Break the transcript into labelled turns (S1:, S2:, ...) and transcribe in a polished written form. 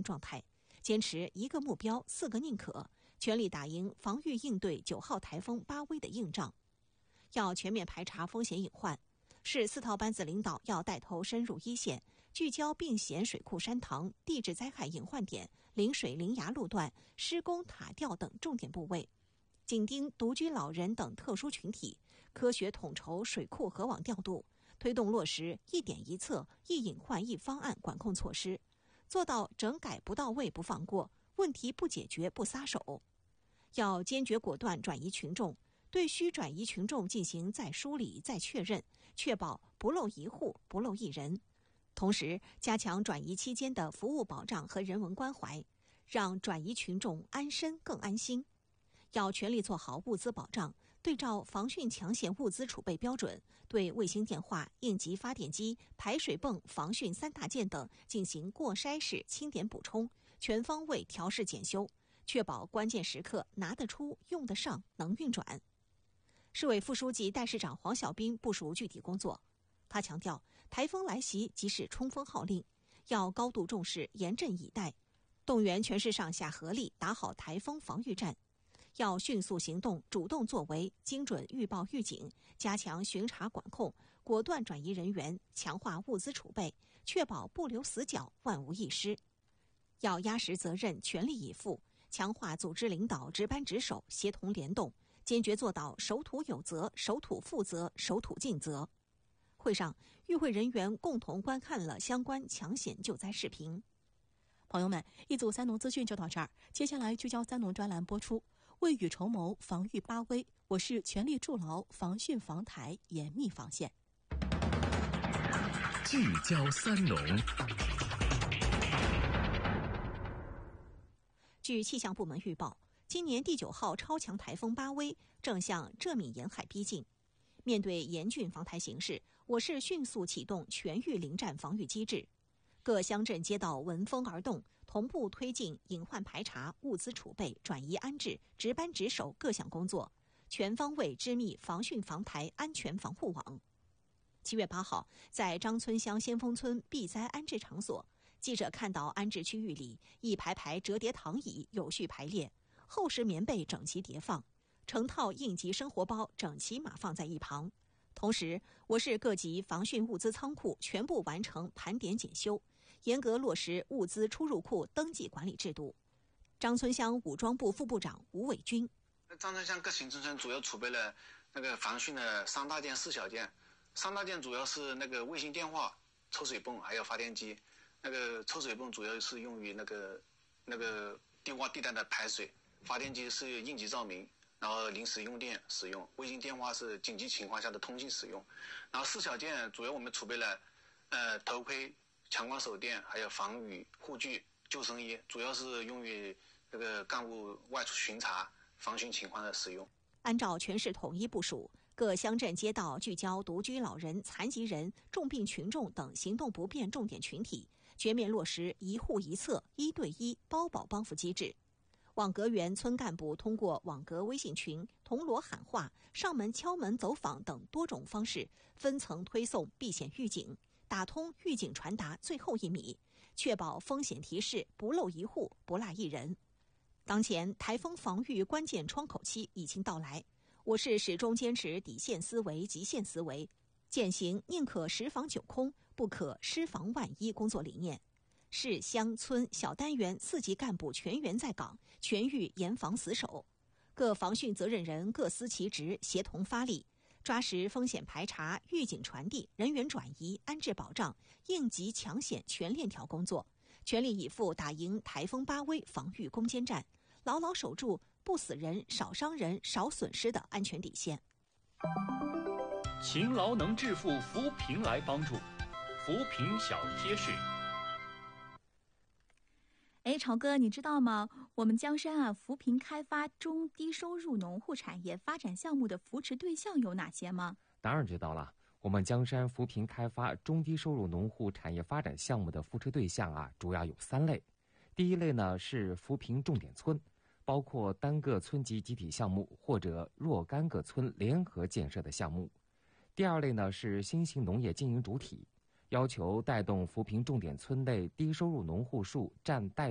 S1: 状态，坚持一个目标4个宁可，全力打赢防御应对9号台风巴威的硬仗。要全面排查风险隐患，市4套班子领导要带头深入一线，聚焦并险水库山塘、地质灾害隐患点、临水临崖路段、施工塔吊等重点部位，紧盯独居老人等特殊群体，科学统筹水库河网调度，推动落实一点一策、一隐患一方案管控措施，做到整改不到位不放过，问题不解决不撒手。要坚决果断转移群众，对需转移群众进行再梳理、再确认，确保不漏一户、不漏一人。同时，加强转移期间的服务保障和人文关怀，让转移群众安身更安心。要全力做好物资保障，对照防汛抢险物资储备标准，对卫星电话、应急发电机、排水泵、防汛3大件等进行过筛式清点补充，全方位调试检修，确保关键时刻拿得出、用得上、能运转。市委副书记、代市长黄小斌部署具体工作。他强调，台风来袭即是冲锋号令，要高度重视、严阵以待，动员全市上下合力打好台风防御战。要迅速行动、主动作为，精准预报预警，加强巡查管控，果断转移人员，强化物资储备，确保不留死角、万无一失。要压实责任，全力以赴，强化组织领导值班值守、协同联动，坚决做到守土有责、守土负责、守土尽责。会上，与会人员共同观看了相关抢险救灾视频。
S2: 朋友们，一组三农资讯就到这儿，接下来聚焦三农专栏播出。未雨绸缪，防御巴威，我市全力筑牢防汛防台严密防线。
S3: 聚焦三农。
S1: 据气象部门预报，今年第9号超强台风巴威正向浙闽沿海逼近。面对严峻防台形势，我市迅速启动全域临战防御机制，各乡镇街道闻风而动，同步推进隐患排查、物资储备、转移安置、值班值守各项工作，全方位织密防汛防台安全防护网。7月8号，在张村乡先锋村避灾安置场所，记者看到安置区域里一排排折叠躺椅有序排列，厚实棉被整齐叠放，成套应急生活包整齐码放在一旁。同时，我市各级防汛物资仓库全部完成盘点检修，严格落实物资出入库登记管理制度。张村乡武装部副部长吴伟军：
S4: 张村乡各行政村主要储备了那个防汛的3大件、4小件。3大件主要是那个卫星电话、抽水泵还有发电机。那个抽水泵主要是用于那个电话地带的排水，发电机是应急照明，然后临时用电使用，卫星电话是紧急情况下的通信使用。然后4小件主要我们储备了头盔、强光手电，还有防雨护具、救生衣，主要是用于这个干部外出巡查、防汛情况的使用。
S1: 按照全市统一部署，各乡镇街道聚焦独居老人、残疾人、重病群众等行动不便重点群体，全面落实一户一策、1对1包保帮扶机制。网格员村干部通过网格微信群、铜锣喊话、上门敲门走访等多种方式，分层推送避险预警，打通预警传达最后1米，确保风险提示不漏一户、不落一人。当前台风防御关键窗口期已经到来，我市始终坚持底线思维、极限思维，践行宁可10防9空，不可失防万一工作理念。市乡村小单元4级干部全员在岗，全域严防死守。各防汛责任人各司其职，协同发力，抓实风险排查、预警传递、人员转移、安置保障、应急抢险全链条工作，全力以赴打赢台风巴威防御攻坚战，牢牢守住不死人、少伤人、少损失的安全底线。
S3: 勤劳能致富，扶贫来帮助，扶贫小贴士。
S5: 朝哥，你知道吗？我们江山扶贫开发中低收入农户产业发展项目的扶持对象有哪些吗？
S6: 当然知道了。我们江山扶贫开发中低收入农户产业发展项目的扶持对象主要有3类。第一类呢是扶贫重点村，包括单个村级集体项目或者若干个村联合建设的项目。第二类呢是新型农业经营主体，要求带动扶贫重点村内低收入农户数占带